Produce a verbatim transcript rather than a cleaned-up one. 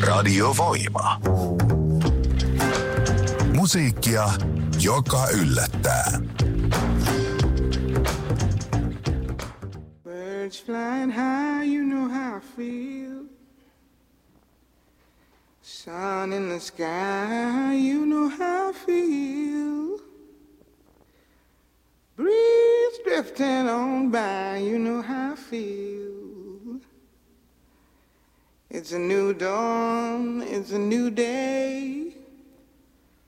Radiovoima. Musiikkia, joka yllättää. Birds flying high, you know how I feel. Sun in the sky, you know how I feel. Breeze drifting on by, you know how I feel. It's a new dawn, it's a new day.